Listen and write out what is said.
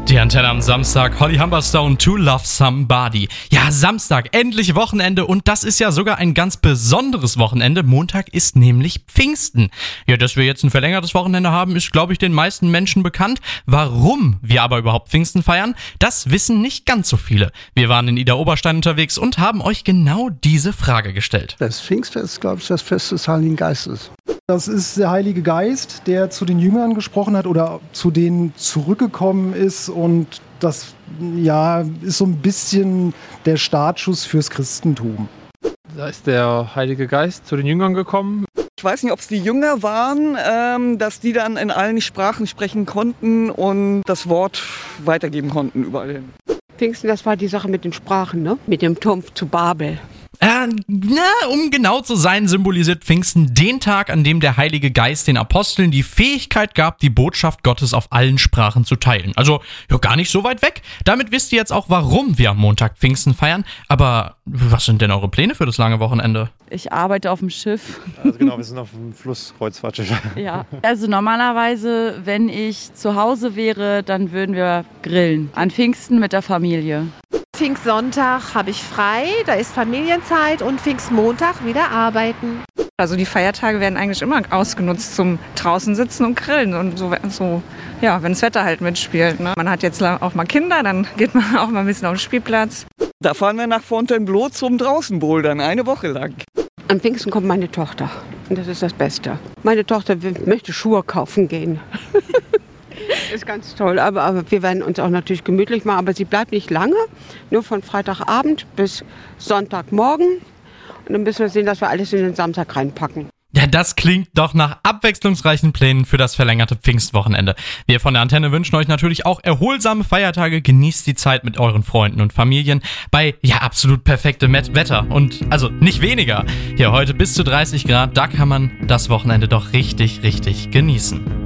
Die Antenne am Samstag, Holly Humberstone, To Love Somebody. Ja, Samstag, endlich Wochenende und das ist ja sogar ein ganz besonderes Wochenende. Montag ist nämlich Pfingsten. Ja, dass wir jetzt ein verlängertes Wochenende haben, ist, glaube ich, den meisten Menschen bekannt. Warum wir aber überhaupt Pfingsten feiern, das wissen nicht ganz so viele. Wir waren in Idar-Oberstein unterwegs und haben euch genau diese Frage gestellt. Das Pfingstfest ist, glaube ich, das Fest des Heiligen Geistes. Das ist der Heilige Geist, der zu den Jüngern gesprochen hat oder zu denen zurückgekommen ist. Und das ist so ein bisschen der Startschuss fürs Christentum. Da ist der Heilige Geist zu den Jüngern gekommen. Ich weiß nicht, ob es die Jünger waren, dass die dann in allen Sprachen sprechen konnten und das Wort weitergeben konnten überall hin. Pfingsten, das war die Sache mit den Sprachen, ne? Mit dem Turm zu Babel. Um genau zu sein, symbolisiert Pfingsten den Tag, an dem der Heilige Geist den Aposteln die Fähigkeit gab, die Botschaft Gottes auf allen Sprachen zu teilen. Also, ja, gar nicht so weit weg. Damit wisst ihr jetzt auch, warum wir am Montag Pfingsten feiern. Aber was sind denn eure Pläne für das lange Wochenende? Ich arbeite auf dem Schiff. Also genau, wir sind auf dem Flusskreuzfahrtschiff. Ja, also normalerweise, wenn ich zu Hause wäre, dann würden wir grillen. An Pfingsten mit der Familie. Pfingstsonntag habe ich frei, da ist Familienzeit und Pfingstmontag wieder arbeiten. Also die Feiertage werden eigentlich immer ausgenutzt zum draußen sitzen und grillen und so ja, wenn das Wetter halt mitspielt. Ne? Man hat jetzt auch mal Kinder, dann geht man auch mal ein bisschen auf den Spielplatz. Da fahren wir nach Fontainebleau zum Draußenbouldern, eine Woche lang. Am Pfingsten kommt meine Tochter und das ist das Beste. Meine Tochter möchte Schuhe kaufen gehen. Ist ganz toll, aber wir werden uns auch natürlich gemütlich machen. Aber sie bleibt nicht lange, nur von Freitagabend bis Sonntagmorgen. Und dann müssen wir sehen, dass wir alles in den Samstag reinpacken. Ja, das klingt doch nach abwechslungsreichen Plänen für das verlängerte Pfingstwochenende. Wir von der Antenne wünschen euch natürlich auch erholsame Feiertage. Genießt die Zeit mit euren Freunden und Familien bei, absolut perfektem Wetter. Und also nicht weniger. Hier heute bis zu 30 Grad, da kann man das Wochenende doch richtig, richtig genießen.